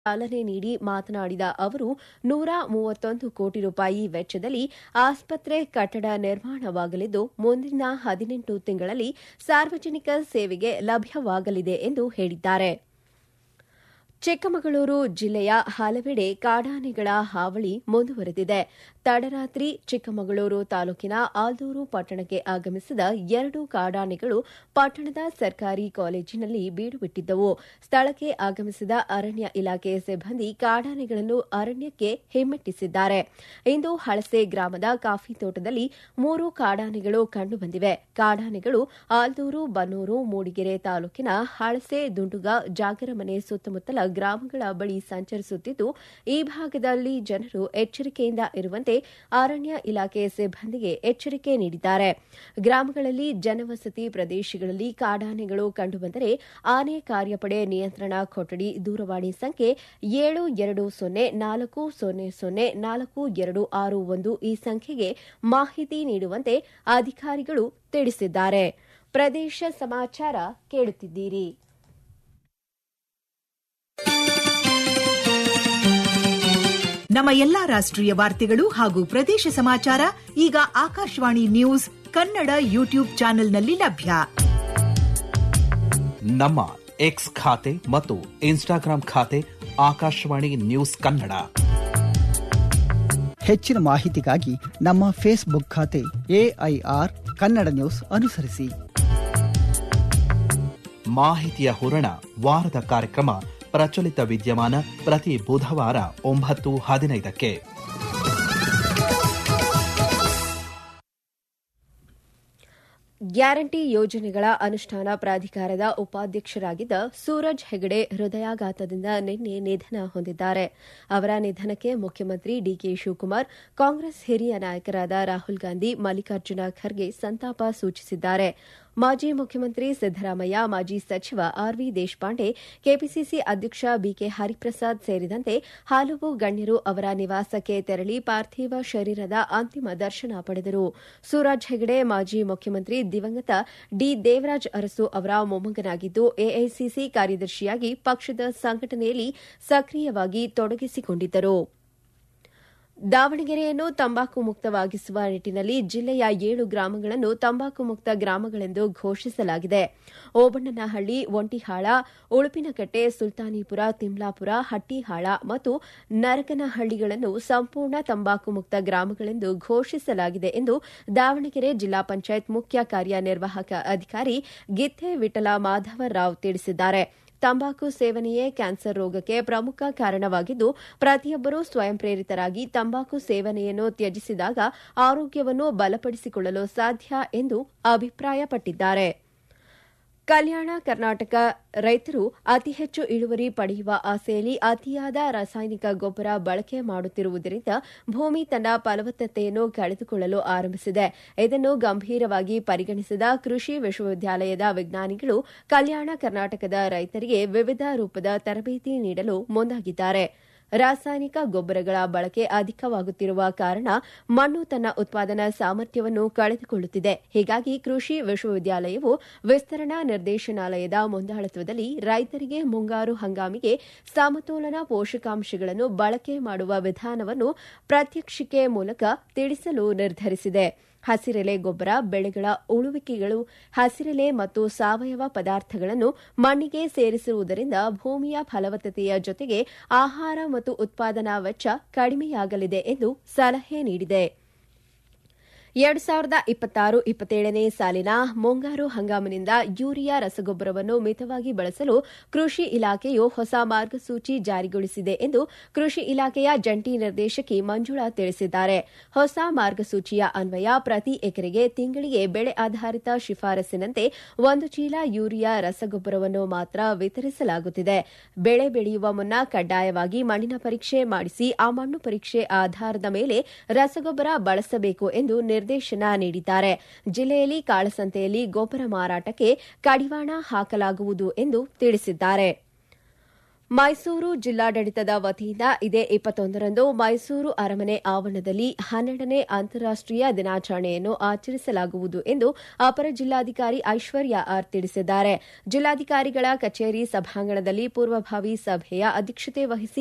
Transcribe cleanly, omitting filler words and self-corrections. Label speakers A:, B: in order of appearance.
A: ಚಾಲನೆ ನೀಡಿ ಮಾತನಾಡಿದ ಅವರು 131 ಕೋಟಿ ರೂಪಾಯಿ ವೆಚ್ಚದಲ್ಲಿ ಆಸ್ಪತ್ರೆ ಕಟ್ಟಡ ನಿರ್ಮಾಣವಾಗಲಿದ್ದು ಮುಂದಿನ 18 ತಿಂಗಳಲ್ಲಿ ಸಾರ್ವಜನಿಕ ಸೇವೆಗೆ ಲಭ್ಯವಾಗಲಿದೆ ಎಂದು ಹೇಳಿದ್ದಾರೆ. ಚಿಕ್ಕಮಗಳೂರು ಜಿಲ್ಲೆಯ ಹಲವೆಡೆ ಕಾಡಾನೆಗಳ ಹಾವಳಿ ಮುಂದುವರೆದಿದೆ. ತಡರಾತ್ರಿ ಚಿಕ್ಕಮಗಳೂರು ತಾಲೂಕಿನ ಆಲ್ದೂರು ಪಟ್ಟಣಕ್ಕೆ ಆಗಮಿಸಿದ 2 ಕಾಡಾನೆಗಳು ಪಟ್ಟಣದ ಸರ್ಕಾರಿ ಕಾಲೇಜಿನಲ್ಲಿ ಬೀಡುಬಿಟ್ಟಿದ್ದವು. ಸ್ಥಳಕ್ಕೆ ಆಗಮಿಸಿದ ಅರಣ್ಯ ಇಲಾಖೆ ಸಿಬ್ಬಂದಿ ಕಾಡಾನೆಗಳನ್ನು ಅರಣ್ಯಕ್ಕೆ ಹಿಮ್ಮೆಟ್ಟಿಸಿದ್ದಾರೆ. ಇಂದು ಹಳಸೆ ಗ್ರಾಮದ ಕಾಫಿ ತೋಟದಲ್ಲಿ 3 ಕಾಡಾನೆಗಳು ಕಂಡುಬಂದಿವೆ. ಕಾಡಾನೆಗಳು ಆಲ್ದೂರು, ಬನ್ನೂರು, ಮೂಡಿಗೆರೆ ತಾಲೂಕಿನ ಹಳಸೆ, ದುಂಡುಗ, ಜಾಗರಮನೆ ಸುತ್ತಮುತ್ತಲ ಗ್ರಾಮಗಳ ಬಳಿ ಸಂಚರಿಸುತ್ತಿದ್ದು, ಈ ಭಾಗದಲ್ಲಿ ಜನರು ಎಚ್ಚರಿಕೆಯಿಂದ ಇರುವಂತೆ ಅರಣ್ಯ ಇಲಾಖೆ ಸಿಬ್ಬಂದಿಗೆ ಎಚ್ಚರಿಕೆ ನೀಡಿದ್ದಾರೆ. ಗ್ರಾಮಗಳಲ್ಲಿ ಜನವಸತಿ ಪ್ರದೇಶಗಳಲ್ಲಿ ಕಾಡಾನೆಗಳು ಕಂಡುಬಂದರೆ ಆನೆ ಕಾರ್ಯಪಡೆ ನಿಯಂತ್ರಣ ಕೊಠಡಿ ದೂರವಾಣಿ ಸಂಖ್ಯೆ 7200400461 ಈ ಸಂಖ್ಯೆಗೆ ಮಾಹಿತಿ ನೀಡುವಂತೆ ಅಧಿಕಾರಿಗಳು ತಿಳಿಸಿದ್ದಾರೆ. ಪ್ರದೇಶ ಸಮಾಚಾರ ಕೇಳುತ್ತಿದ್ದೀರಿ.
B: ನಮ್ಮ ಎಲ್ಲಾ ರಾಷ್ಟ್ರೀಯ ವಾರ್ತೆಗಳು ಹಾಗೂ ಪ್ರದೇಶ ಸಮಾಚಾರ ಈಗ ಆಕಾಶವಾಣಿ ನ್ಯೂಸ್ ಕನ್ನಡ ಯೂಟ್ಯೂಬ್ ಚಾನೆಲ್ನಲ್ಲಿ ಲಭ್ಯ.
C: ನಮ್ಮ ಎಕ್ಸ್ ಖಾತೆ ಮತ್ತು ಇನ್ಸ್ಟಾಗ್ರಾಂ ಖಾತೆ ಆಕಾಶವಾಣಿ ನ್ಯೂಸ್ ಕನ್ನಡ.
D: ಹೆಚ್ಚಿನ ಮಾಹಿತಿಗಾಗಿ ನಮ್ಮ ಫೇಸ್ಬುಕ್ ಖಾತೆ AIR ಕನ್ನಡ ನ್ಯೂಸ್ ಅನುಸರಿಸಿ.
C: ಮಾಹಿತಿಯ ಹೂರಣ ವಾರದ ಕಾರ್ಯಕ್ರಮ ಪ್ರಚಲಿತ ವಿದ್ಯಮಾನ ಪ್ರತಿ ಬುಧವಾರ 9:15ಕ್ಕೆ.
A: ಗ್ಯಾರಂಟಿ ಯೋಜನೆಗಳ ಅನುಷ್ಠಾನ ಪ್ರಾಧಿಕಾರದ ಉಪಾಧ್ಯಕ್ಷರಾಗಿದ್ದ ಸೂರಜ್ ಹೆಗಡೆ ಹೃದಯಾಘಾತದಿಂದ ನಿನ್ನೆ ನಿಧನ ಹೊಂದಿದ್ದಾರೆ. ಅವರ ನಿಧನಕ್ಕೆ ಮುಖ್ಯಮಂತ್ರಿ ಡಿಕೆ ಶಿವಕುಮಾರ್, ಕಾಂಗ್ರೆಸ್ ಹಿರಿಯ ನಾಯಕರಾದ ರಾಹುಲ್ ಗಾಂಧಿ, ಮಲ್ಲಿಕಾರ್ಜುನ ಖರ್ಗೆ ಸಂತಾಪ ಸೂಚಿಸಿದ್ದಾರೆ. ಮಾಜಿ ಮುಖ್ಯಮಂತ್ರಿ ಸಿದ್ದರಾಮಯ್ಯ, ಮಾಜಿ ಸಚಿವ ಆರ್ವಿ ದೇಶಪಾಂಡೆ, ಕೆಪಿಸಿಸಿ ಅಧ್ಯಕ್ಷ ಬಿಕೆ ಹರಿಪ್ರಸಾದ್ ಸೇರಿದಂತೆ ಹಲವು ಗಣ್ಯರು ಅವರ ನಿವಾಸಕ್ಕೆ ತೆರಳಿ ಪಾರ್ಥಿವ ಶರೀರದ ಅಂತಿಮ ದರ್ಶನ ಪಡೆದರು. ಸೂರಜ್ ಹೆಗಡೆ ಮಾಜಿ ಮುಖ್ಯಮಂತ್ರಿ ದಿವಂಗತ ಡಿ. ದೇವರಾಜ್ ಅರಸು ಅವರ ಮೊಮ್ಮಗನಾಗಿದ್ದು, ಎಐಸಿಸಿ ಕಾರ್ಯದರ್ಶಿಯಾಗಿ ಪಕ್ಷದ ಸಂಘಟನೆಯಲ್ಲಿ ಸಕ್ರಿಯವಾಗಿ ತೊಡಗಿಸಿಕೊಂಡಿದ್ದರು. ದಾವಣಗೆರೆಯನ್ನು ತಂಬಾಕು ಮುಕ್ತವಾಗಿಸುವ ನಿಟ್ಟಿನಲ್ಲಿ ಜಿಲ್ಲೆಯ 7 ಗ್ರಾಮಗಳನ್ನು ತಂಬಾಕು ಮುಕ್ತ ಗ್ರಾಮಗಳೆಂದು ಘೋಷಿಸಲಾಗಿದೆ. ಓಬಣ್ಣನಹಳ್ಳಿ, ಒಂಟಿಹಾಳ, ಉಳುಪಿನಕಟ್ಟೆ, ಸುಲ್ತಾನಿಪುರ, ತಿಮ್ಲಾಪುರ, ಹಟ್ಟಿಹಾಳ ಮತ್ತು ನರಕನಹಳ್ಳಿಗಳನ್ನು ಸಂಪೂರ್ಣ ತಂಬಾಕು ಮುಕ್ತ ಗ್ರಾಮಗಳೆಂದು ಘೋಷಿಸಲಾಗಿದೆ ಎಂದು ದಾವಣಗೆರೆ ಜಿಲ್ಲಾ ಪಂಚಾಯತ್ ಮುಖ್ಯ ಕಾರ್ಯನಿರ್ವಾಹಕ ಅಧಿಕಾರಿ ಗಿತ್ತೆ ವಿಠಲ ಮಾಧವರಾವ್ ತಿಳಿಸಿದ್ದಾರೆ. ತಂಬಾಕು ಸೇವನೆಯೇ ಕ್ಯಾನ್ಸರ್ ರೋಗಕ್ಕೆ ಪ್ರಮುಖ ಕಾರಣವಾಗಿದ್ದು, ಪ್ರತಿಯೊಬ್ಬರೂ ಸ್ವಯಂ ಪ್ರೇರಿತರಾಗಿ ತಂಬಾಕು ಸೇವನೆಯನ್ನು ತ್ಯಜಿಸಿದಾಗ ಆರೋಗ್ಯವನ್ನು ಬಲಪಡಿಸಿಕೊಳ್ಳಲು ಸಾಧ್ಯ ಎಂದು ಅಭಿಪ್ರಾಯಪಟ್ಟಿದ್ದಾರೆ. ಕಲ್ಯಾಣ ಕರ್ನಾಟಕ ರೈತರು ಅತಿ ಹೆಚ್ಚು ಇಳುವರಿ ಪಡೆಯುವ ಆಸೆಯಲ್ಲಿ ಅತಿಯಾದ ರಾಸಾಯನಿಕ ಗೊಬ್ಬರ ಬಳಕೆ ಮಾಡುತ್ತಿರುವುದರಿಂದ ಭೂಮಿ ತನ್ನ ಫಲವತ್ತತೆಯನ್ನು ಕಳೆದುಕೊಳ್ಳಲು ಆರಂಭಿಸಿದೆ. ಇದನ್ನು ಗಂಭೀರವಾಗಿ ಪರಿಗಣಿಸಿದ ಕೃಷಿ ವಿಶ್ವವಿದ್ಯಾಲಯದ ವಿಜ್ಞಾನಿಗಳು ಕಲ್ಯಾಣ ಕರ್ನಾಟಕದ ರೈತರಿಗೆ ವಿವಿಧ ರೂಪದ ತರಬೇತಿ ನೀಡಲು ಮುಂದಾಗಿದ್ದಾರೆ. ರಾಸಾಯನಿಕ ಗೊಬ್ಬರಗಳ ಬಳಕೆ ಅಧಿಕವಾಗುತ್ತಿರುವ ಕಾರಣ ಮಣ್ಣು ತನ್ನ ಉತ್ಪಾದನಾ ಸಾಮರ್ಥ್ಯವನ್ನು ಕಳೆದುಕೊಳ್ಳುತ್ತಿದೆ. ಹೀಗಾಗಿ ಕೃಷಿ ವಿಶ್ವವಿದ್ಯಾಲಯವು ವಿಸ್ತರಣಾ ನಿರ್ದೇಶನಾಲಯದ ಮುಂದಾಳತ್ವದಲ್ಲಿ ರೈತರಿಗೆ ಮುಂಗಾರು ಹಂಗಾಮಿಗೆ ಸಮತೋಲನ ಪೋಷಕಾಂಶಗಳನ್ನು ಬಳಕೆ ಮಾಡುವ ವಿಧಾನವನ್ನು ಪ್ರಾತ್ಯಕ್ಷಿಕೆ ಮೂಲಕ ತಿಳಿಸಲು ನಿರ್ಧರಿಸಿದೆ. ಹಸಿರೆಲೆ ಗೊಬ್ಬರ, ಬೆಳೆಗಳ ಉಳುವಿಕೆಗಳು, ಹಸಿರೆಲೆ ಮತ್ತು ಸಾವಯವ ಪದಾರ್ಥಗಳನ್ನು ಮಣ್ಣಿಗೆ ಸೇರಿಸುವುದರಿಂದ ಭೂಮಿಯ ಫಲವತ್ತತೆಯ ಜೊತೆಗೆ ಆಹಾರ ಮತ್ತು ಉತ್ಪಾದನಾ ವೆಚ್ಚ ಕಡಿಮೆಯಾಗಲಿದೆ ಎಂದು ಸಲಹೆ ನೀಡಿದೆ. 2026-27ನೇ ಸಾಲಿನ ಮುಂಗಾರು ಹಂಗಾಮಿನಿಂದ ಯೂರಿಯಾ ರಸಗೊಬ್ಬರವನ್ನು ಮಿತವಾಗಿ ಬಳಸಲು ಕೃಷಿ ಇಲಾಖೆಯು ಹೊಸ ಮಾರ್ಗಸೂಚಿ ಜಾರಿಗೊಳಿಸಿದೆ ಎಂದು ಕೃಷಿ ಇಲಾಖೆಯ ಜಂಟಿ ನಿರ್ದೇಶಕಿ ಮಂಜುಳಾ ತಿಳಿಸಿದ್ದಾರೆ. ಹೊಸ ಮಾರ್ಗಸೂಚಿಯ ಅನ್ವಯ ಪ್ರತಿ ಎಕರೆಗೆ ತಿಂಗಳಿಗೆ ಬೆಳೆ ಆಧಾರಿತ ಶಿಫಾರಸಿನಂತೆ 1 ಚೀಲ ಯೂರಿಯಾ ರಸಗೊಬ್ಬರವನ್ನು ಮಾತ್ರ ವಿತರಿಸಲಾಗುತ್ತಿದೆ. ಬೆಳೆ ಬೆಳೆಯುವ ಮುನ್ನ ಕಡ್ಡಾಯವಾಗಿ ಮಣ್ಣಿನ ಪರೀಕ್ಷೆ ಮಾಡಿಸಿ ಆ ಮಣ್ಣು ಪರೀಕ್ಷೆ ಆಧಾರದ ಮೇಲೆ ರಸಗೊಬ್ಬರ ಬಳಸಬೇಕು ಎಂದು ನಿರ್ದೇಶನ ನೀಡಿದ್ದಾರೆ. ಜಿಲ್ಲೆಯಲ್ಲಿ ಕಾಳಸಂತೆಯಲ್ಲಿ ಗೊಬ್ಬರ ಮಾರಾಟಕ್ಕೆ ಕಡಿವಾಣ ಹಾಕಲಾಗುವುದು ಎಂದು ತಿಳಿಸಿದ್ದಾರೆ. ಮೈಸೂರು ಜಿಲ್ಲಾಡಳಿತದ ವತಿಯಿಂದ ಇದೇ 21ರಂದು ಮೈಸೂರು ಅರಮನೆ ಆವರಣದಲ್ಲಿ 12ನೇ ಅಂತಾರಾಷ್ಟೀಯ ದಿನಾಚರಣೆಯನ್ನು ಆಚರಿಸಲಾಗುವುದು ಎಂದು ಅಪರ ಜಿಲ್ಲಾಧಿಕಾರಿ ಐಶ್ವರ್ಯ ಆರ್ ತಿಳಿಸಿದ್ದಾರೆ. ಜಿಲ್ಲಾಧಿಕಾರಿಗಳ ಕಚೇರಿ ಸಭಾಂಗಣದಲ್ಲಿ ಪೂರ್ವಭಾವಿ ಸಭೆಯ ಅಧ್ಯಕ್ಷತೆ ವಹಿಸಿ